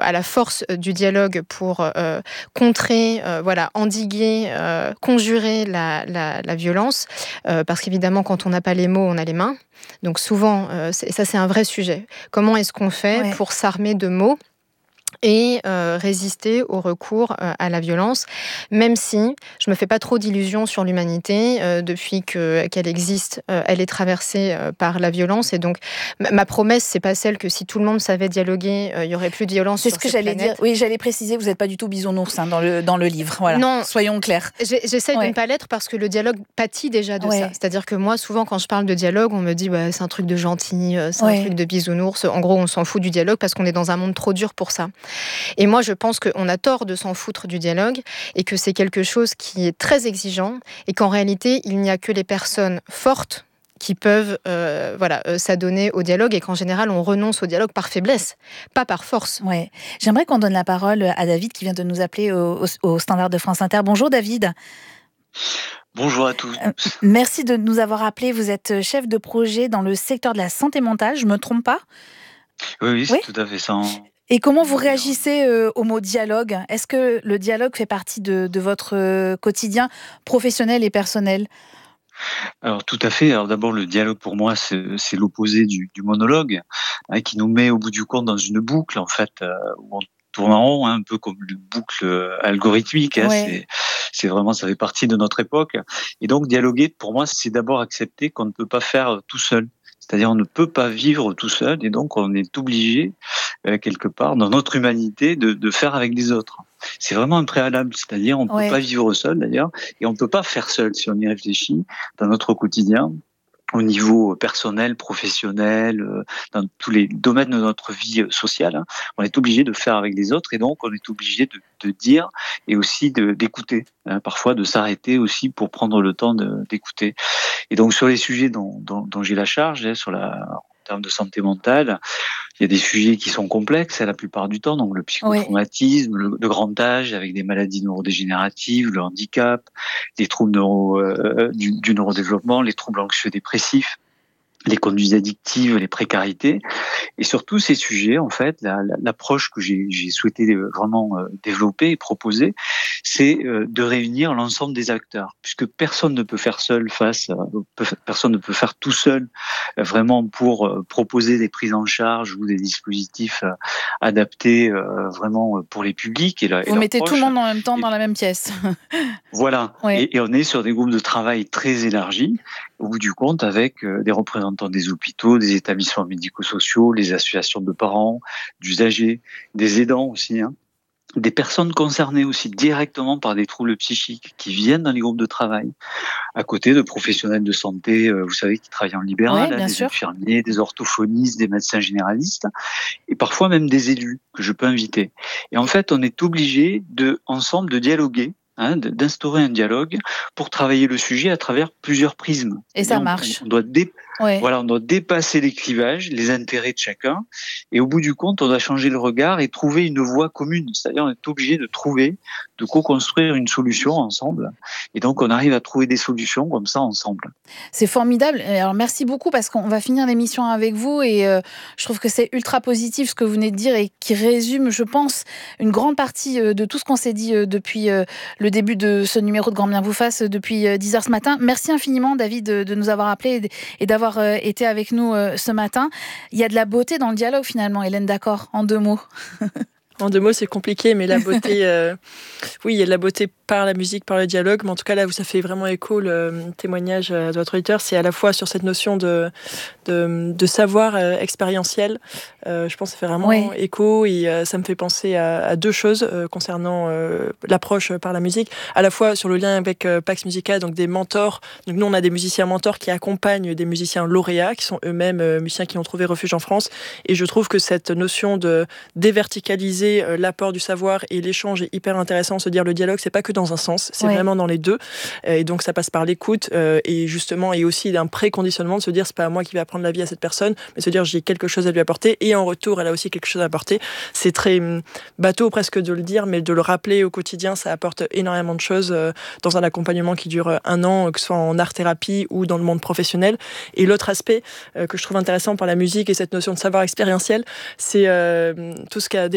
à la force du dialogue pour contrer, endiguer, conjurer la violence. Parce qu'évidemment, quand on n'a pas les mots, on a les mains. Donc souvent, c'est un vrai sujet. Comment est-ce qu'on fait pour s'armer de mots et résister au recours à la violence, même si je me fais pas trop d'illusions sur l'humanité. Depuis qu'elle existe, elle est traversée par la violence, et donc ma promesse, c'est pas celle que si tout le monde savait dialoguer, il y aurait plus de violence sur cette planète. C'est ce que j'allais dire. Oui, j'allais préciser, vous n'êtes pas du tout bisounours dans le livre. Voilà. Non, soyons clairs. J'essaie de ne pas l'être parce que le dialogue pâtit déjà de ça. C'est-à-dire que moi, souvent, quand je parle de dialogue, on me dit c'est un truc de gentil, c'est un truc de bisounours. En gros, on s'en fout du dialogue parce qu'on est dans un monde trop dur pour ça. Et moi, je pense qu'on a tort de s'en foutre du dialogue et que c'est quelque chose qui est très exigeant et qu'en réalité, il n'y a que les personnes fortes qui peuvent s'adonner au dialogue, et qu'en général, on renonce au dialogue par faiblesse, pas par force. Ouais. J'aimerais qu'on donne la parole à David qui vient de nous appeler au Standard de France Inter. Bonjour David. Bonjour à tous. Merci de nous avoir appelés. Vous êtes chef de projet dans le secteur de la santé mentale, je ne me trompe pas ? Oui, c'est tout à fait ça. Et comment vous réagissez au mot dialogue ? Est-ce que le dialogue fait partie de votre quotidien professionnel et personnel ? Alors tout à fait. Alors d'abord, le dialogue pour moi, c'est l'opposé du monologue, qui nous met au bout du compte dans une boucle, en fait, où on tourne en rond, un peu comme une boucle algorithmique. C'est vraiment, ça fait partie de notre époque. Et donc dialoguer, pour moi, c'est d'abord accepter qu'on ne peut pas faire tout seul. C'est-à-dire on ne peut pas vivre tout seul, et donc on est obligé, quelque part, dans notre humanité, de faire avec les autres. C'est vraiment un préalable, c'est-à-dire on ne peut pas vivre seul d'ailleurs, et on ne peut pas faire seul si on y réfléchit dans notre quotidien, au niveau personnel, professionnel, dans tous les domaines de notre vie sociale. On est obligé de faire avec les autres, et donc on est obligé de dire et aussi d'écouter, parfois de s'arrêter aussi pour prendre le temps d'écouter. Et donc sur les sujets dont j'ai la charge, en termes de santé mentale, il y a des sujets qui sont complexes la plupart du temps, donc le psychotraumatisme, le grand âge avec des maladies neurodégénératives, le handicap, les troubles du neurodéveloppement, les troubles anxieux dépressifs, les conduites addictives, les précarités. Et sur tous ces sujets, en fait, l'approche que j'ai souhaité vraiment développer et proposer, c'est de réunir l'ensemble des acteurs, puisque personne ne peut faire personne ne peut faire tout seul, vraiment pour proposer des prises en charge ou des dispositifs adaptés vraiment pour les publics. Vous mettez tout le monde en même temps dans la même pièce. Voilà. Et on est sur des groupes de travail très élargis, au bout du compte, avec des représentants des hôpitaux, des établissements médico-sociaux, les associations de parents, d'usagers, des aidants aussi, des personnes concernées aussi directement par des troubles psychiques qui viennent dans les groupes de travail, à côté de professionnels de santé, vous savez, qui travaillent en libéral, des infirmiers, des orthophonistes, des médecins généralistes, et parfois même des élus que je peux inviter. Et en fait, on est obligé ensemble de dialoguer, d'instaurer un dialogue pour travailler le sujet à travers plusieurs prismes. Et ça marche. On doit on doit dépasser les clivages, les intérêts de chacun, et au bout du compte, on doit changer le regard et trouver une voie commune. C'est-à-dire, on est obligé de co-construire une solution ensemble, et donc on arrive à trouver des solutions comme ça ensemble. C'est formidable. Alors merci beaucoup, parce qu'on va finir l'émission avec vous, et je trouve que c'est ultra positif ce que vous venez de dire, et qui résume, je pense, une grande partie de tout ce qu'on s'est dit depuis le début de ce numéro de Grand Bien vous fasse depuis 10h ce matin. Merci infiniment, David, de nous avoir appelés et d'avoir été avec nous ce matin. Il y a de la beauté dans le dialogue finalement, Hélène Daccor, en 2 mots. En 2 mots, c'est compliqué, mais la beauté, oui, il y a de la beauté par la musique, par le dialogue, mais en tout cas, là où ça fait vraiment écho, le témoignage de votre auditeur, c'est à la fois sur cette notion de savoir expérientiel. Je pense que ça fait vraiment écho, et ça me fait penser à 2 choses concernant l'approche par la musique. À la fois sur le lien avec Pax Musica, donc des mentors. Donc nous, on a des musiciens mentors qui accompagnent des musiciens lauréats, qui sont eux-mêmes musiciens qui ont trouvé refuge en France. Et je trouve que cette notion de déverticaliser l'apport du savoir et l'échange est hyper intéressant. Se dire le dialogue, c'est pas que dans un sens, c'est vraiment dans les deux. Et donc ça passe par l'écoute et justement, et aussi d'un préconditionnement de se dire c'est pas moi qui vais apprendre la vie à cette personne, mais se dire j'ai quelque chose à lui apporter, et en retour elle a aussi quelque chose à apporter. C'est très bateau presque de le dire, mais de le rappeler au quotidien, ça apporte énormément de choses dans un accompagnement qui dure 1 an, que ce soit en art-thérapie ou dans le monde professionnel. Et l'autre aspect que je trouve intéressant par la musique et cette notion de savoir expérientiel, c'est tout ce qu'a